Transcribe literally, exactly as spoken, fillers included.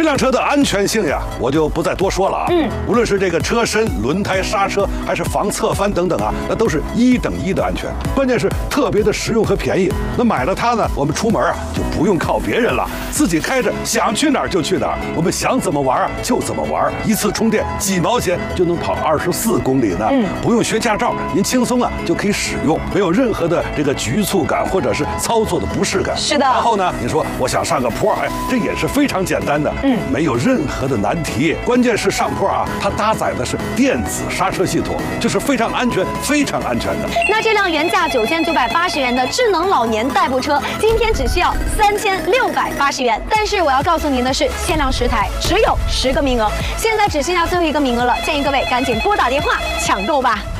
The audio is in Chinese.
辆车的安全性呀，我就不再多说了啊。嗯，无论是这个车身、轮胎、刹车，还是防侧翻等等啊，那都是一等一的安全。关键是特别的实用和便宜。那买了它呢，我们出门啊就不用靠别人了，自己开着想去哪儿就去哪儿，我们想怎么玩啊就怎么玩，一次充电几毛钱就能跑二十四公里呢。嗯，不用学驾照，您轻松啊就可以使用，没有任何的这个局促感或者是操作的不适感。 是的。 然后呢，你说我想上个坡，哎，这也是非常简单的，嗯，没有任何的难题。关键是上坡啊，它搭载的是电子刹车系统，这是非常安全、非常安全的。 那这辆原价九千九百八十元的智能老年代步车，今天只需要三千六百八十元。但是我要告诉您的是，限量十台，只有十个名额，现在只剩下最后一个名额了，建议各位赶紧拨打电话抢购吧。